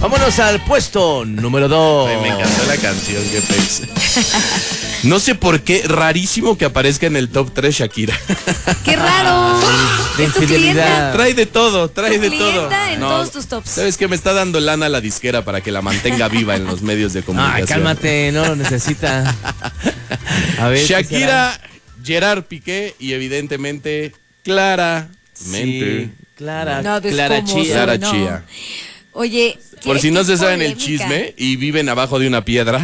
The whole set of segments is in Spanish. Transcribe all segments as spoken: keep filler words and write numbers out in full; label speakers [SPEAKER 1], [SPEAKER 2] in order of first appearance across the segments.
[SPEAKER 1] Vámonos al puesto número dos.
[SPEAKER 2] Ay, me encantó la canción, qué pex. No sé por qué, rarísimo que aparezca en el top tres Shakira.
[SPEAKER 3] ¡Qué raro!
[SPEAKER 1] De
[SPEAKER 3] ¿Es tu
[SPEAKER 1] infidelidad.
[SPEAKER 3] clienta?
[SPEAKER 2] Trae de todo, trae
[SPEAKER 3] Tu
[SPEAKER 2] de todo.
[SPEAKER 3] clienta en todos tus tops.
[SPEAKER 2] ¿Sabes qué? Me está dando lana la disquera para que la mantenga viva en los medios de comunicación.
[SPEAKER 1] Ay, cálmate, no lo necesita. A ver,
[SPEAKER 2] Shakira, Gerard Piqué y evidentemente claramente
[SPEAKER 1] sí, Clara,
[SPEAKER 3] No, pues,
[SPEAKER 1] Clara
[SPEAKER 3] ¿cómo?
[SPEAKER 1] Chía.
[SPEAKER 2] Clara
[SPEAKER 3] no.
[SPEAKER 2] Chía.
[SPEAKER 3] Oye,
[SPEAKER 2] Por
[SPEAKER 3] ¿qué-
[SPEAKER 2] si no
[SPEAKER 3] qué
[SPEAKER 2] se saben el
[SPEAKER 3] polémica?
[SPEAKER 2] chisme y viven abajo de una piedra.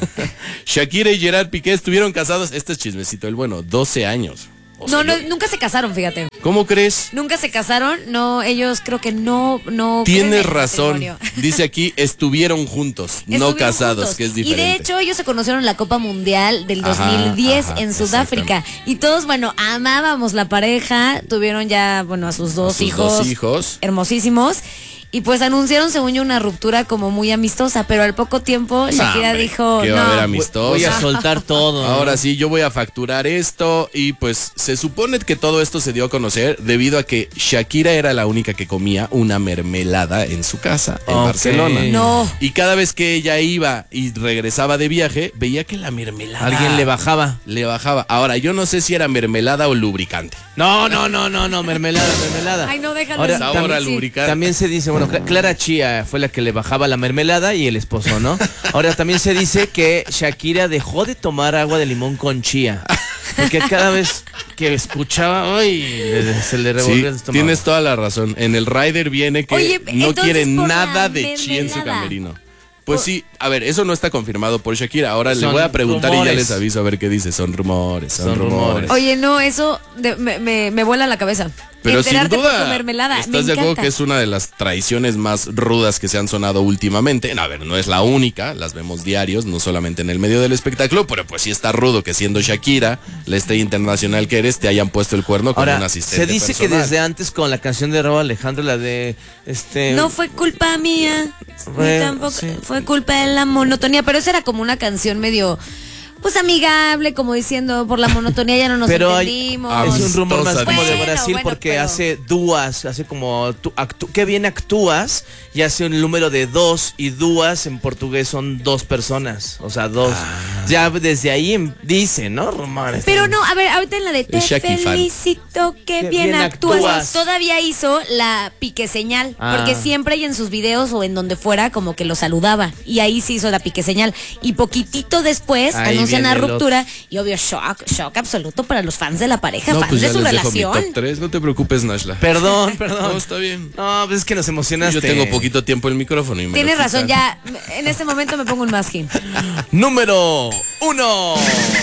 [SPEAKER 2] Shakira y Gerard Piqué estuvieron casados, este es chismecito, el bueno, doce años. O sea,
[SPEAKER 3] No, no,
[SPEAKER 2] yo-
[SPEAKER 3] nunca se casaron, fíjate.
[SPEAKER 2] ¿Cómo crees?
[SPEAKER 3] Nunca se casaron, no, ellos creo que no, no. creen en
[SPEAKER 2] Tienes
[SPEAKER 3] el
[SPEAKER 2] razón.
[SPEAKER 3] matrimonio.
[SPEAKER 2] Dice aquí, estuvieron juntos, no
[SPEAKER 3] Estuvieron
[SPEAKER 2] casados,
[SPEAKER 3] juntos.
[SPEAKER 2] que es
[SPEAKER 3] Y
[SPEAKER 2] diferente.
[SPEAKER 3] de hecho ellos se conocieron en la Copa Mundial del
[SPEAKER 2] Ajá,
[SPEAKER 3] dos mil diez
[SPEAKER 2] ajá,
[SPEAKER 3] en Sudáfrica. Y todos, bueno, amábamos la pareja, tuvieron ya, bueno, a sus dos
[SPEAKER 2] A sus
[SPEAKER 3] hijos.
[SPEAKER 2] dos hijos.
[SPEAKER 3] Hermosísimos. Y pues anunciaron, según yo, una ruptura como muy amistosa, pero al poco tiempo Shakira
[SPEAKER 2] hombre,
[SPEAKER 3] dijo,
[SPEAKER 2] ¿qué va a haber
[SPEAKER 3] no,
[SPEAKER 2] amistosa?
[SPEAKER 1] Voy a soltar todo.
[SPEAKER 2] Ahora sí, yo voy a facturar esto y pues se supone que todo esto se dio a conocer debido a que Shakira era la única que comía una mermelada en su casa en
[SPEAKER 1] Ok.
[SPEAKER 2] Barcelona.
[SPEAKER 3] no.
[SPEAKER 2] Y cada vez que ella iba y regresaba de viaje, veía que la mermelada
[SPEAKER 1] Alguien le bajaba.
[SPEAKER 2] le bajaba. Ahora, yo no sé si era mermelada o lubricante.
[SPEAKER 1] No, no, no, no, no, mermelada, mermelada.
[SPEAKER 3] Ay, no, déjalo
[SPEAKER 1] Ahora,
[SPEAKER 3] así.
[SPEAKER 2] Sabor a
[SPEAKER 3] Sí.
[SPEAKER 2] lubricante.
[SPEAKER 1] También se dice, bueno, Cla- Clara Chía fue la que le bajaba la mermelada y el esposo, ¿no? Ahora también se dice que Shakira dejó de tomar agua de limón con chía. Porque cada vez que escuchaba, ay, le- se le revolvió
[SPEAKER 2] Sí,
[SPEAKER 1] el estómago.
[SPEAKER 2] tienes toda la razón. En el rider viene que
[SPEAKER 3] Oye,
[SPEAKER 2] no
[SPEAKER 3] entonces
[SPEAKER 2] quiere
[SPEAKER 3] por la
[SPEAKER 2] nada de chía en su
[SPEAKER 3] mermelada.
[SPEAKER 2] camerino. Pues sí, a ver, eso no está confirmado por Shakira. Ahora le
[SPEAKER 1] Son
[SPEAKER 2] voy a preguntar y ya
[SPEAKER 1] rumores.
[SPEAKER 2] les aviso a ver qué dice. Son rumores, son,
[SPEAKER 1] Son
[SPEAKER 2] rumores.
[SPEAKER 1] rumores.
[SPEAKER 3] Oye, no, eso de- me, me, me vuela la cabeza.
[SPEAKER 2] Pero sin
[SPEAKER 3] Enterarte por tu
[SPEAKER 2] duda,
[SPEAKER 3] mermelada.
[SPEAKER 2] ¿estás
[SPEAKER 3] me
[SPEAKER 2] de acuerdo
[SPEAKER 3] encanta.
[SPEAKER 2] que es una de las traiciones más rudas que se han sonado últimamente? A ver, no es la única, las vemos diarios, no solamente en el medio del espectáculo, pero pues sí está rudo que siendo Shakira, la estrella internacional que eres, te hayan puesto el cuerno con
[SPEAKER 1] Ahora,
[SPEAKER 2] un asistente
[SPEAKER 1] se dice
[SPEAKER 2] personal.
[SPEAKER 1] que desde antes con la canción de Raúl Alejandro, la de este
[SPEAKER 3] No fue culpa mía,
[SPEAKER 1] Bueno,
[SPEAKER 3] ni tampoco
[SPEAKER 1] sí.
[SPEAKER 3] fue culpa de la monotonía, pero esa era como una canción medio, pues amigable, como diciendo, por la monotonía ya no nos
[SPEAKER 1] pero hay-
[SPEAKER 3] entendimos.
[SPEAKER 2] Ah,
[SPEAKER 1] es un rumor más
[SPEAKER 2] Amistosa,
[SPEAKER 1] como de
[SPEAKER 3] Bueno,
[SPEAKER 1] Brasil
[SPEAKER 3] bueno,
[SPEAKER 1] porque
[SPEAKER 3] pero-
[SPEAKER 1] hace dúas, hace como tú, actú- qué bien actúas y hace un número de dos y dúas en portugués son dos personas, o sea, dos. Ya desde ahí em- dice, ¿no? Rumores.
[SPEAKER 3] Pero no, a ver, ahorita en la de te
[SPEAKER 2] Es Shaki fan.
[SPEAKER 3] felicito que
[SPEAKER 1] Qué
[SPEAKER 3] bien,
[SPEAKER 1] bien
[SPEAKER 3] actúas.
[SPEAKER 1] actúas.
[SPEAKER 3] Todavía hizo la pique señal,
[SPEAKER 1] Ah.
[SPEAKER 3] porque siempre y en sus videos o en donde fuera como que lo saludaba y ahí se hizo la pique señal y poquitito después
[SPEAKER 1] Ahí
[SPEAKER 3] anuncian la
[SPEAKER 1] viene el
[SPEAKER 3] ruptura y obvio shock, shock absoluto para los fans de la pareja,
[SPEAKER 2] No,
[SPEAKER 3] fans
[SPEAKER 2] pues
[SPEAKER 3] de
[SPEAKER 2] ya
[SPEAKER 3] su
[SPEAKER 2] les dejo mi
[SPEAKER 3] relación.
[SPEAKER 2] top tres, no te preocupes, Nashla.
[SPEAKER 1] Perdón,
[SPEAKER 2] No,
[SPEAKER 1] perdón.
[SPEAKER 2] está bien.
[SPEAKER 1] No, pues es que nos emocionaste.
[SPEAKER 2] Yo tengo poquito tiempo el micrófono y me lo
[SPEAKER 3] Tienes razón,
[SPEAKER 2] quitan.
[SPEAKER 3] ya en este momento me pongo un masking.
[SPEAKER 1] Número uno.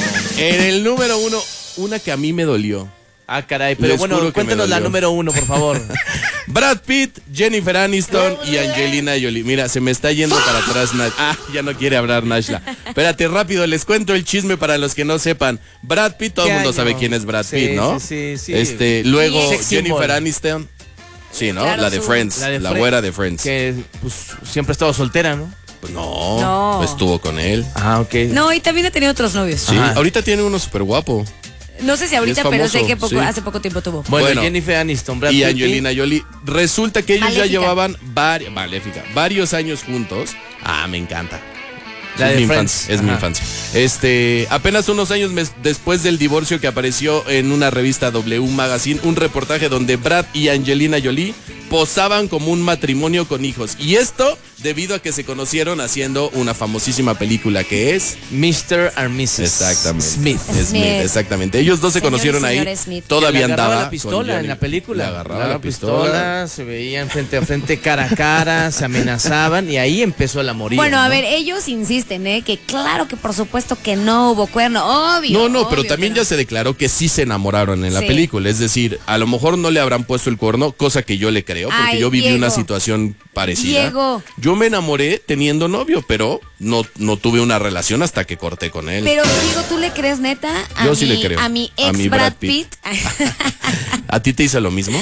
[SPEAKER 2] En el número uno, una que a mí me dolió.
[SPEAKER 1] Ah, caray, pero
[SPEAKER 2] Les
[SPEAKER 1] bueno,
[SPEAKER 2] juro que me
[SPEAKER 1] cuéntanos la
[SPEAKER 2] dolió.
[SPEAKER 1] número uno, por favor.
[SPEAKER 2] Brad Pitt, Jennifer Aniston y Angelina Jolie. Mira, se me está yendo para atrás Nash. Ah, ya no quiere hablar Nashla. Espérate, rápido, les cuento el chisme para los que no sepan. Brad Pitt, todo el
[SPEAKER 1] ¿Qué
[SPEAKER 2] mundo
[SPEAKER 1] año?
[SPEAKER 2] sabe quién es Brad
[SPEAKER 1] Sí,
[SPEAKER 2] Pitt, ¿no?
[SPEAKER 1] sí, sí, sí.
[SPEAKER 2] Este, luego
[SPEAKER 1] Sex
[SPEAKER 2] Jennifer
[SPEAKER 1] symbol.
[SPEAKER 2] Aniston. Sí, ¿no?
[SPEAKER 3] Claro,
[SPEAKER 2] la de
[SPEAKER 3] su-
[SPEAKER 2] Friends, la,
[SPEAKER 1] de Fre-
[SPEAKER 2] güera de Friends.
[SPEAKER 1] Que pues siempre ha estado soltera, ¿no?
[SPEAKER 2] Pues no,
[SPEAKER 3] No.
[SPEAKER 2] estuvo con él.
[SPEAKER 1] Ah, ok.
[SPEAKER 3] No, y también ha tenido otros novios.
[SPEAKER 2] Sí,
[SPEAKER 1] Ajá.
[SPEAKER 2] ahorita tiene uno súper guapo.
[SPEAKER 3] No sé si ahorita,
[SPEAKER 2] Y es
[SPEAKER 3] pero sé
[SPEAKER 2] famoso,
[SPEAKER 3] que poco,
[SPEAKER 2] sí.
[SPEAKER 3] hace poco tiempo tuvo.
[SPEAKER 1] Bueno,
[SPEAKER 2] Bueno.
[SPEAKER 1] Jennifer Aniston, Brad
[SPEAKER 2] Y
[SPEAKER 1] Pitt
[SPEAKER 2] Angelina Jolie. Resulta que ellos
[SPEAKER 3] Maléfica.
[SPEAKER 2] ya llevaban vari- Maléfica, varios años juntos. Ah, me encanta.
[SPEAKER 1] La
[SPEAKER 2] es
[SPEAKER 1] de
[SPEAKER 2] mi
[SPEAKER 1] Friends.
[SPEAKER 2] infancia, es mi
[SPEAKER 1] Ajá.
[SPEAKER 2] infancia. Este, apenas unos años mes- después del divorcio que apareció en una revista W Magazine, un reportaje donde Brad y Angelina Jolie posaban como un matrimonio con hijos. Y esto debido a que se conocieron haciendo una famosísima película que es
[SPEAKER 1] mister and missus
[SPEAKER 2] Exactamente.
[SPEAKER 1] Smith.
[SPEAKER 2] Smith,
[SPEAKER 3] Smith.
[SPEAKER 2] exactamente. Ellos dos se
[SPEAKER 3] Señor y
[SPEAKER 2] conocieron ahí.
[SPEAKER 3] señor Smith.
[SPEAKER 2] Todavía
[SPEAKER 1] Le agarraba
[SPEAKER 2] andaba
[SPEAKER 1] la pistola
[SPEAKER 2] con
[SPEAKER 1] en
[SPEAKER 2] Jenny-
[SPEAKER 1] la película.
[SPEAKER 2] Le agarraba la, pistola.
[SPEAKER 1] pistola, se veían frente a frente, cara a cara, se amenazaban y ahí empezó el amorío.
[SPEAKER 3] Bueno, a
[SPEAKER 1] ¿no?
[SPEAKER 3] ver, ellos insisten, ¿eh? Que claro que por supuesto que no hubo cuerno, obvio.
[SPEAKER 2] No, no, pero
[SPEAKER 3] obvio
[SPEAKER 2] también
[SPEAKER 3] que no.
[SPEAKER 2] ya se declaró que sí se enamoraron en la
[SPEAKER 3] Sí.
[SPEAKER 2] película. Es decir, a lo mejor no le habrán puesto el cuerno, cosa que yo le creo, porque
[SPEAKER 3] Ay,
[SPEAKER 2] yo viví
[SPEAKER 3] Diego.
[SPEAKER 2] una situación parecida.
[SPEAKER 3] Diego.
[SPEAKER 2] Yo me enamoré teniendo novio, pero no, no tuve una relación hasta que corté con él.
[SPEAKER 3] Pero digo, ¿tú le crees neta? A
[SPEAKER 2] Yo
[SPEAKER 3] mi,
[SPEAKER 2] sí le creo.
[SPEAKER 3] A mi
[SPEAKER 2] A
[SPEAKER 3] ex
[SPEAKER 2] mi
[SPEAKER 3] Brad
[SPEAKER 2] Brad
[SPEAKER 3] Pitt.
[SPEAKER 2] Pitt. ¿A ti te hizo lo mismo?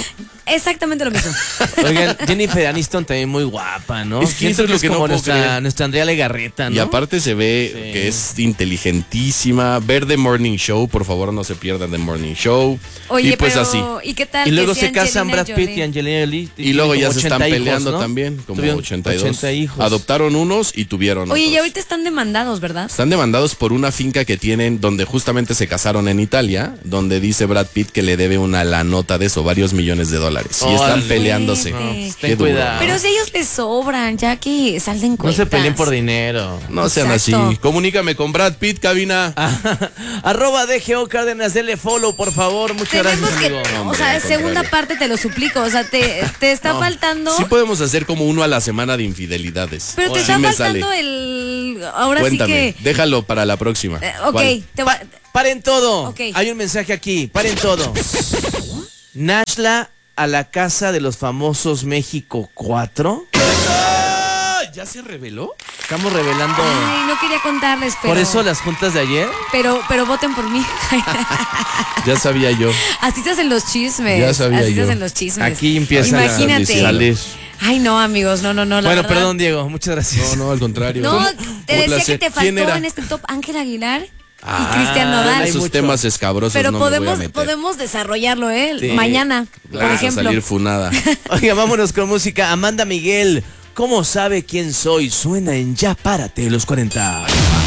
[SPEAKER 3] exactamente lo mismo.
[SPEAKER 1] Oigan, Jennifer Aniston también muy guapa, ¿no?
[SPEAKER 2] Es que
[SPEAKER 1] Siento
[SPEAKER 2] eso es lo que no
[SPEAKER 1] como
[SPEAKER 2] puedo
[SPEAKER 1] nuestra,
[SPEAKER 2] creer.
[SPEAKER 1] nuestra Andrea Legarreta, ¿no?
[SPEAKER 2] Y aparte se ve
[SPEAKER 1] Sí.
[SPEAKER 2] que es inteligentísima. Ver The Morning Show, por favor no se pierdan The Morning Show.
[SPEAKER 3] Oye,
[SPEAKER 2] y pues
[SPEAKER 3] pero,
[SPEAKER 2] así.
[SPEAKER 3] ¿y qué tal?
[SPEAKER 1] Y luego
[SPEAKER 3] que
[SPEAKER 1] se
[SPEAKER 3] sea
[SPEAKER 1] casan
[SPEAKER 3] Angelina
[SPEAKER 1] Brad Pitt y
[SPEAKER 3] Jolie?
[SPEAKER 1] Angelina Jolie.
[SPEAKER 2] Y luego
[SPEAKER 1] tienen
[SPEAKER 2] ya
[SPEAKER 1] como
[SPEAKER 2] se están
[SPEAKER 1] ochenta hijos,
[SPEAKER 2] peleando
[SPEAKER 1] ¿no?
[SPEAKER 2] también, como
[SPEAKER 1] Tuvieron
[SPEAKER 2] ochenta y dos.
[SPEAKER 1] ochenta hijos.
[SPEAKER 2] Adoptaron unos y tuvieron
[SPEAKER 3] Oye,
[SPEAKER 2] otros.
[SPEAKER 3] y ahorita están demandados, ¿verdad?
[SPEAKER 2] Están demandados por una finca que tienen donde justamente se casaron en Italia, donde dice Brad Pitt que le debe una la nota de eso, varios millones de dólares. Y están
[SPEAKER 1] Órale.
[SPEAKER 2] peleándose.
[SPEAKER 3] No,
[SPEAKER 1] pues,
[SPEAKER 2] Qué
[SPEAKER 1] ten
[SPEAKER 2] duro,
[SPEAKER 1] cuidado.
[SPEAKER 2] ¿no?
[SPEAKER 3] Pero si ellos les sobran, ya que salden
[SPEAKER 1] No
[SPEAKER 3] cuentas.
[SPEAKER 1] se peleen por dinero.
[SPEAKER 2] No sean
[SPEAKER 3] Exacto.
[SPEAKER 2] así. Comunícame con Brad Pitt, cabina.
[SPEAKER 1] Arroba D G O Cárdenas, dele follow, por favor. Muchas
[SPEAKER 3] Tenemos
[SPEAKER 1] gracias,
[SPEAKER 3] que,
[SPEAKER 1] amigo.
[SPEAKER 3] o
[SPEAKER 2] Hombre,
[SPEAKER 3] sea,
[SPEAKER 2] al
[SPEAKER 3] segunda
[SPEAKER 2] contrario.
[SPEAKER 3] parte te lo suplico, o sea, te, te está faltando,
[SPEAKER 2] Sí podemos hacer como uno a la semana de infidelidades.
[SPEAKER 3] pero te
[SPEAKER 2] Sí
[SPEAKER 3] está
[SPEAKER 2] me
[SPEAKER 3] faltando
[SPEAKER 2] sale.
[SPEAKER 3] el, ahora
[SPEAKER 2] Cuéntame,
[SPEAKER 3] sí que,
[SPEAKER 2] déjalo para la próxima.
[SPEAKER 3] eh, ok,
[SPEAKER 2] ¿Cuál?
[SPEAKER 3] te va-
[SPEAKER 1] Paren todo.
[SPEAKER 3] Ok.
[SPEAKER 1] Hay un mensaje aquí. Paren todo. Nashla a la casa de los famosos México cuatro.
[SPEAKER 2] ¡Ah! ¿Ya se reveló?
[SPEAKER 1] Estamos revelando.
[SPEAKER 3] ay, no quería contarles, pero,
[SPEAKER 1] Por eso las juntas de ayer.
[SPEAKER 3] pero, pero voten por mí.
[SPEAKER 2] Ya sabía yo.
[SPEAKER 3] Así se hacen los chismes.
[SPEAKER 2] Ya sabía
[SPEAKER 3] Así se
[SPEAKER 2] yo.
[SPEAKER 3] hacen los chismes.
[SPEAKER 1] Aquí empieza
[SPEAKER 3] Imagínate.
[SPEAKER 1] a salir.
[SPEAKER 3] Ay, no, amigos, no, no, no. La
[SPEAKER 1] Bueno,
[SPEAKER 3] verdad.
[SPEAKER 1] perdón, Diego. Muchas gracias.
[SPEAKER 2] No, no, al contrario.
[SPEAKER 3] No,
[SPEAKER 2] ¿Cómo?
[SPEAKER 3] te
[SPEAKER 2] Un
[SPEAKER 3] decía
[SPEAKER 2] placer.
[SPEAKER 3] que te
[SPEAKER 2] ¿Quién
[SPEAKER 3] faltó
[SPEAKER 2] era?
[SPEAKER 3] en este top Ángel Aguilar y
[SPEAKER 1] Ah,
[SPEAKER 3] Cristian Nodal.
[SPEAKER 1] hay
[SPEAKER 2] Esos
[SPEAKER 1] mucho.
[SPEAKER 2] temas escabrosos
[SPEAKER 3] Pero
[SPEAKER 2] no me voy a
[SPEAKER 3] podemos,
[SPEAKER 2] meter.
[SPEAKER 3] podemos desarrollarlo, ¿eh?
[SPEAKER 1] Sí.
[SPEAKER 3] Mañana, por
[SPEAKER 2] Vas a
[SPEAKER 3] ejemplo.
[SPEAKER 2] salir funada.
[SPEAKER 1] Oiga, vámonos con música. Amanda Miguel. ¿Cómo sabe quién soy? Suena en Ya Párate los cuarenta.